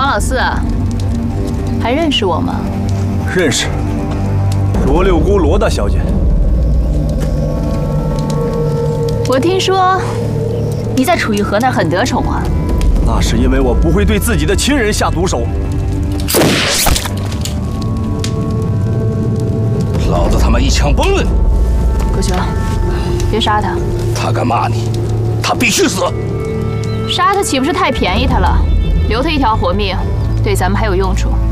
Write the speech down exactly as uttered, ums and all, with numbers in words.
王老四，还认识我吗？ 认识，罗六姑罗大小姐。 我听说你在楚玉河那儿很得宠啊。 那是因为我不会对自己的亲人下毒手。 老子他妈一枪崩了你！ 葛雄，别杀他。 他敢骂你，他必须死。 杀他岂不是太便宜他了？留他一条活命，对咱们还有用处。